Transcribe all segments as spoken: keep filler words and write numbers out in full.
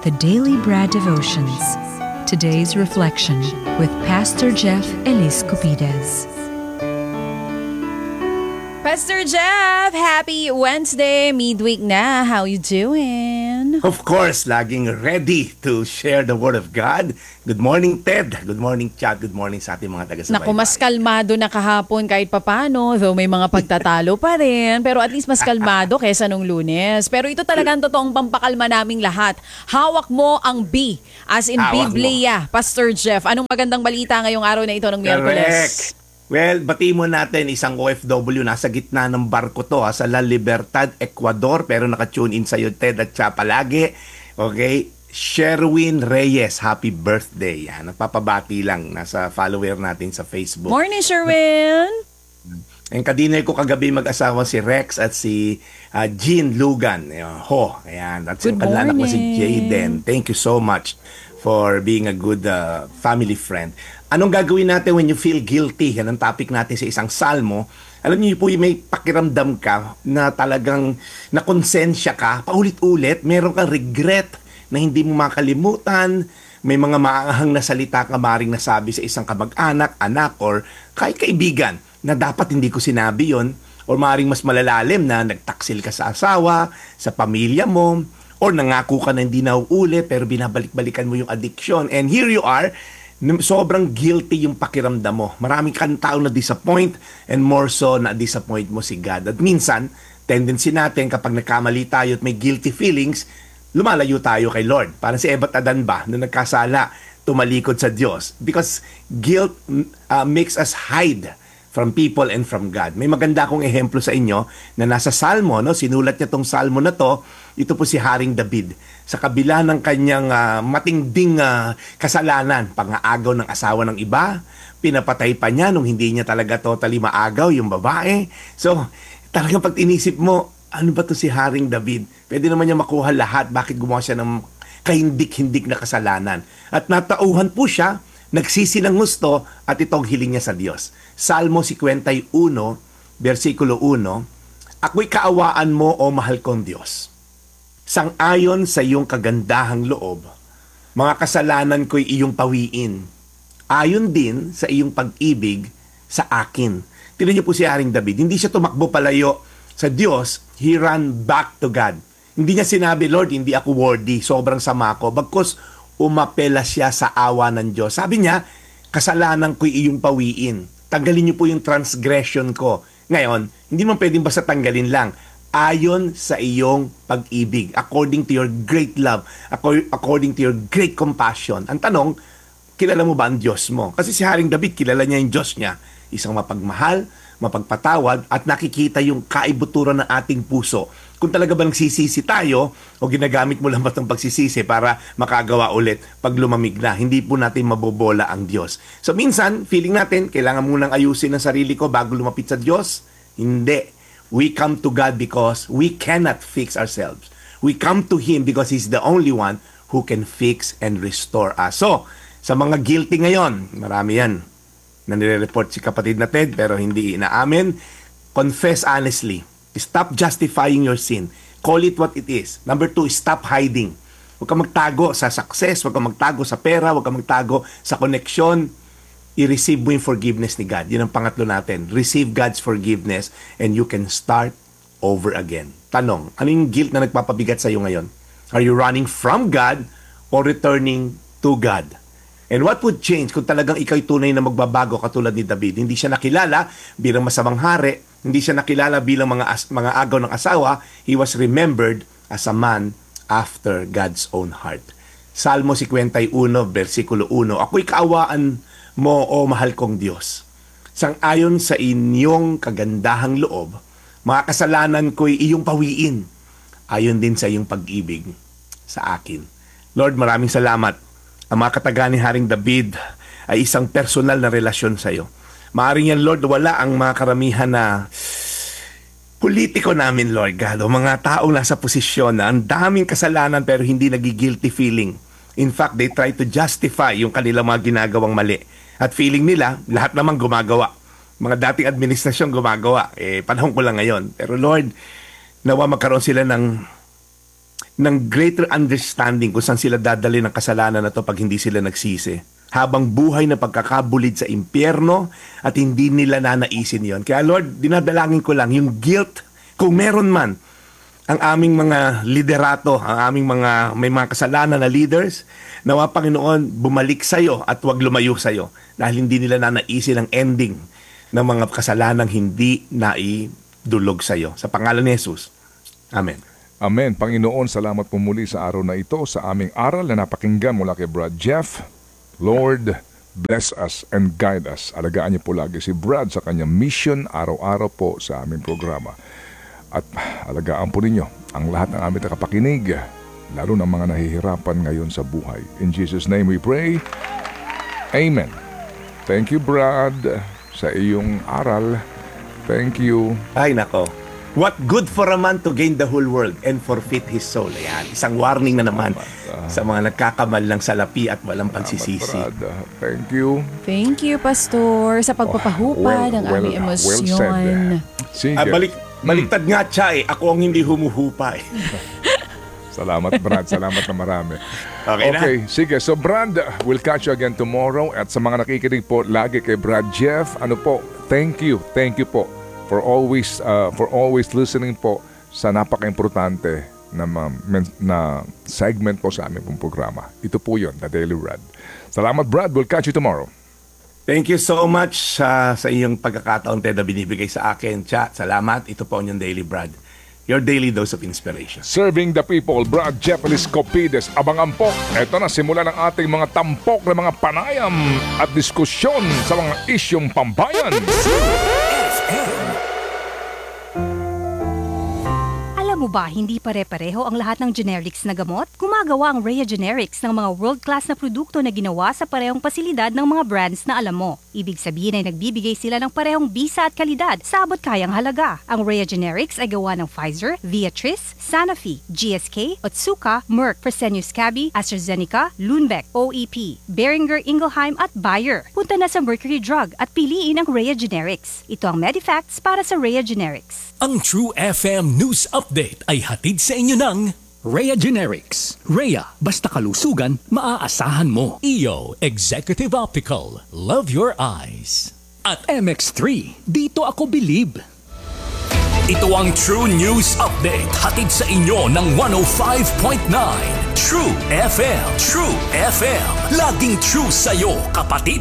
the Daily Bread Devotions. Today's reflection with Pastor Jeff Elis Cupides. Pastor Jeff, happy Wednesday, midweek na. How you doing? Of course, laging ready to share the Word of God. Good morning, Ted. Good morning, Chad. Good morning sa ating mga taga-subaybay. Naku, mas kalmado na kahapon kahit papano, though may mga pagtatalo pa rin. Pero at least mas kalmado kesa nung Lunes. Pero ito talagang totoong pampakalma naming lahat. Hawak mo ang B, as in Hawak Biblia, mo. Pastor Jeff. Anong magandang balita ngayong araw na ito ng Miyerkules? Correct. Well, bati mo natin isang O F W nasa gitna ng barko to ha, sa La Libertad, Ecuador, pero naka-tune in sa'yo, Ted, at siya palagi. Okay? Sherwin Reyes, happy birthday. Yan, nagpapabati lang. Nasa follower natin sa Facebook. Morning, Sherwin! Ang kadinay ko kagabi mag-asawa si Rex at si uh, Jean Lugan. Ayan, ho, ayan. At yung kalanak mo si Jayden. Thank you so much for being a good uh, family friend. Anong gagawin natin when you feel guilty? Yan ang topic natin sa isang salmo. Alam niyo po, may pakiramdam ka na talagang nakonsensya ka, paulit-ulit, meron kang regret na hindi mo makalimutan, may mga maanghang na salita ka maring nasabi sa isang kamag-anak, anak, or kahit kaibigan na dapat hindi ko sinabi yon, or maring mas malalalim na nagtaksil ka sa asawa, sa pamilya mo, or nangako ka na hindi na uulit pero binabalik-balikan mo yung addiction. And here you are, sobrang guilty yung pakiramdam mo. Maraming kang tao na disappoint and more so na disappoint mo si God. At minsan, tendency natin kapag nagkamali tayo at may guilty feelings, lumalayo tayo kay Lord. Parang si Eva at Adan ba, nung nagkasala, tumalikod sa Diyos. Because guilt uh, makes us hide from people and from God. May maganda akong ehemplo sa inyo na nasa Salmo, no? Sinulat niya tong Salmo na to. Ito po si Haring David. Sa kabila ng kanyang uh, matinding uh, kasalanan, pang-aagaw ng asawa ng iba, pinapatay pa niya nung hindi niya talaga totally maagaw yung babae. So, talagang pag inisip mo, ano ba to si Haring David? Pwede naman niya makuha lahat. Bakit gumawa siya ng kahindik-hindik na kasalanan? At natauhan po siya, nagsisi ng gusto at itong hiling niya sa Diyos. Salmo fifty-one, versikulo one, ako'y kaawaan mo o mahal kong Diyos. Sang-ayon sa iyong kagandahang loob, mga kasalanan ko'y iyong pawiin. Ayon din sa iyong pag-ibig sa akin. Tignan niyo po si Haring David, hindi siya tumakbo palayo sa Diyos, he ran back to God. Hindi niya sinabi, Lord, hindi ako worthy, sobrang sama ko. Bagkus umapela siya sa awa ng Diyos. Sabi niya, kasalanan ko'y iyong pawiin. Tanggalin niyo po yung transgression ko. Ngayon, hindi mo pwedeng basta tanggalin lang. Ayon sa iyong pag-ibig, according to your great love, according to your great compassion. Ang tanong, kilala mo ba ang Diyos mo? Kasi si Haring David, kilala niya yung Diyos niya. Isang mapagmahal, mapagpatawad, at nakikita yung kaibuturan ng ating puso. Kung talaga ba nagsisisi tayo o ginagamit mo lang ba itong pagsisisi para makagawa ulit pag lumamig na, hindi po natin mabobola ang Diyos. So minsan, feeling natin, kailangan munang ayusin ang sarili ko bago lumapit sa Diyos? Hindi. We come to God because we cannot fix ourselves. We come to Him because He's the only one who can fix and restore us. So, sa mga guilty ngayon, marami yan na nire-report si kapatid na Ted pero hindi inaamin. Confess honestly. Stop justifying your sin. Call it what it is. Number two, stop hiding. Huwag kang magtago sa success, huwag kang magtago sa pera, huwag kang magtago sa connection. I-receive mo yung forgiveness ni God. Yun ang pangatlo natin. Receive God's forgiveness and you can start over again. Tanong, ano yung guilt na nagpapabigat sa iyo ngayon? Are you running from God or returning to God? And what would change kung talagang ikaw'y tunay na magbabago katulad ni David? Hindi siya nakilala bilang masamang hari, hindi siya nakilala bilang mga as, mga agaw ng asawa. He was remembered as a man after God's own heart. Salmo fifty-one, versikulo one, ako'y kaawaan mo o mahal kong Diyos. Sang-ayon sa inyong kagandahang loob, mga kasalanan ko'y iyong pawiin. Ayon din sa iyong pag-ibig sa akin. Lord, maraming salamat. Ang mga kataga ni Haring David ay isang personal na relasyon sa iyo. Maaring yan, Lord, wala ang mga karamihan na politiko namin, Lord God, o mga taong nasa posisyon na ang daming kasalanan pero hindi nagigilty feeling. In fact, they try to justify yung kanilang mga ginagawang mali. At feeling nila, lahat naman gumagawa. Mga dating administrasyon gumagawa. Eh, panahon ko lang ngayon. Pero Lord, nawa magkaroon sila ng ng greater understanding kung saan sila dadali ng kasalanan na to pag hindi sila nagsisi. Habang buhay na pagkakabulid sa impyerno at hindi nila nanaisin yon. Kaya Lord, dinadalangin ko lang yung guilt, kung meron man, ang aming mga liderato, ang aming mga may mga kasalanan na leaders, nawa Panginoon, bumalik sa iyo at huwag lumayo sa iyo dahil hindi nila nanaisin ang ending ng mga kasalanang hindi naidulog sa iyo. Sa pangalan ni Jesus. Amen. Amen. Panginoon, salamat po muli sa araw na ito, sa aming aral na napakinggan mula kay Brad Jeff. Lord, bless us and guide us. Alagaan niyo po lagi si Brad sa kanyang mission araw-araw po sa aming programa. At alagaan po ninyo ang lahat ng aming nakapakinig, lalo ng mga nahihirapan ngayon sa buhay. In Jesus' name we pray. Amen. Thank you, Brad, sa iyong aral. Thank you. Ay nako. What good for a man to gain the whole world and forfeit his soul. Ayan, isang warning na naman sa mga nagkakamal ng salapi at walang pagsisisi. Brad, thank you. Thank you, Pastor, sa pagpapahupad ng aming well emosyon. said. Sige. Ah, balik, baliktad nga siya eh. Ako ang hindi humuhupa eh. Salamat, Brad. Salamat na marami. Okay na. Okay, sige. So, Brad, we'll catch you again tomorrow. At sa mga nakikinig po lagi kay Brad Jeff, ano po, thank you. Thank you po for always uh, for always listening po sa napaka-importante na, ma- men- na segment po sa aming pong programa. Ito po yun, The Daily Brad. Salamat, Brad. We'll catch you tomorrow. Thank you so much uh, sa iyong pagkakataon, Ted, na binibigay sa akin. Chat, salamat. Ito po ang inyong Daily Brad. Your daily dose of inspiration. Serving the people, Brad Jeff Eliscopides. Abangan po, ito na simula ng ating mga tampok na mga panayam at diskusyon sa mga isyong pambayan. Alam mo ba, hindi pare-pareho ang lahat ng generics na gamot? Gumagawa ang Rhea Generics ng mga world-class na produkto na ginawa sa parehong pasilidad ng mga brands na alam mo. Ibig sabihin ay nagbibigay sila ng parehong bisa at kalidad sa abot kayang halaga. Ang Rhea Generics ay gawa ng Pfizer, Viatris, Sanofi, G S K, Otsuka, Merck, Fresenius Kabi, AstraZeneca, Lundbeck, O E P, Boehringer Ingelheim at Bayer. Punta na sa Mercury Drug at piliin ang Rhea Generics. Ito ang Medifacts para sa Rhea Generics. Ang True F M News Update ay hatid sa inyo ng Rhea Generics. Rhea, basta kalusugan, maaasahan mo. E O Executive Optical, love your eyes. At M X three, dito ako believe. Ito ang True News Update, hatid sa inyo ng one oh five point nine True F M. True F M, laging true sa'yo, kapatid.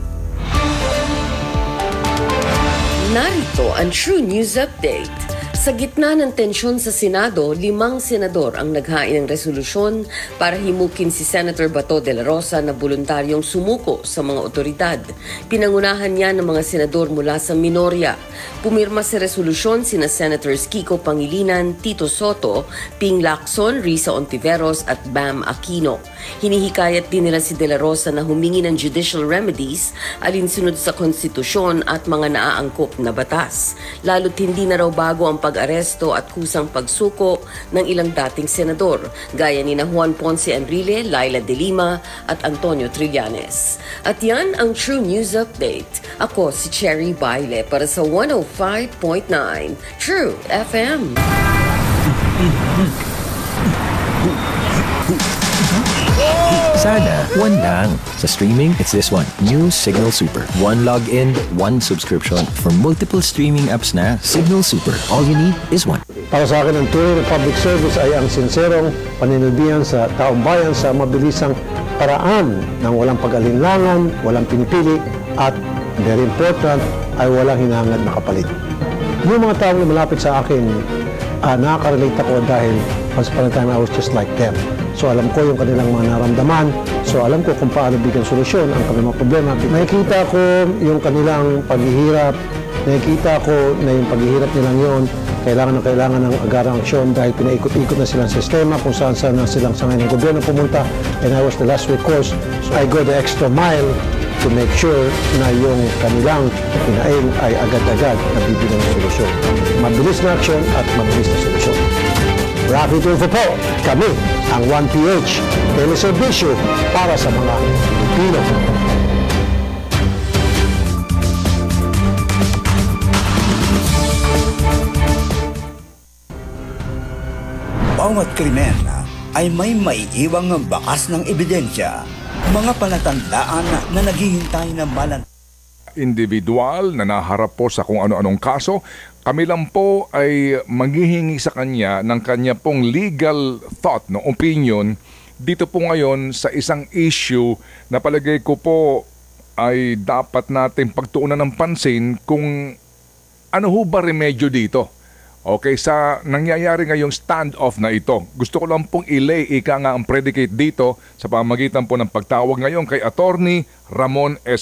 Narito ang True News Update. Sa gitna ng tensyon sa Senado, limang senador ang naghain ng resolusyon para himukin si Senator Bato de la Rosa na voluntaryong sumuko sa mga otoridad. Pinangunahan niya ng mga senador mula sa minorya. Pumirma sa resolusyon sina Senators Kiko Pangilinan, Tito Soto, Ping Lacson, Risa Ontiveros at Bam Aquino. Hinihikayat din nila si de la Rosa na humingi ng judicial remedies alinsunod sa konstitusyon at mga naaangkop na batas. Lalo't hindi na raw bago ang pag-aresto at kusang pagsuko ng ilang dating senador, gaya ni na Juan Ponce Enrile, Laila De Lima at Antonio Trillanes. At yan ang True News Update. Ako si Cherry Baile para sa one oh five point nine True F M. Sana, one lang. Sa streaming, it's this one. New Signal Super. One login, one subscription. For multiple streaming apps na, Signal Super. All you need is one. Para sa akin, ang tunay na public service ay ang sinserong paninilbihan sa taong bayan sa mabilisang paraan ng walang pag-alinlangan, walang pinipili, at very important, ay walang hinahangad na kapalit. Yung mga taong malapit sa akin, uh, nakaka-relate ako dahil once upon a time I was just like them. So alam ko yung kanilang mga naramdaman. So alam ko kung paano bigyan solusyon ang kanilang mga problema. Nakikita ko yung kanilang paghihirap. Nakikita ko na yung paghihirap nilang yon kailangan na kailangan ng agarang aksyon dahil pinaikot-ikot na silang sistema kung saan saan na silang sangay ng gobyerno pumunta. And I was the last recourse. So I go the extra mile to make sure na yung kanilang pinaing ay agad-agad na bibigyan ng solusyon. Mabilis na aksyon at mabilis na solusyon. Rafi Tulfo po, kami ang one P H, teleserbisyo para sa mga Pilipino. Bawat krimen ay may maiiwang bakas ng ebidensya, mga palatandaan na naghihintay na malan individual na naharap po sa kung ano-anong kaso, kami lang po ay maghihingi sa kanya ng kanya pong legal thought, no, opinion, dito po ngayon sa isang issue na palagay ko po ay dapat natin pagtuunan ng pansin kung ano ho ba remedyo dito. Okay, sa nangyayari ngayong standoff na ito, gusto ko lang pong ilay ika nga ang predicate dito sa pamagitan po ng pagtawag ngayon kay Attorney Ramon S.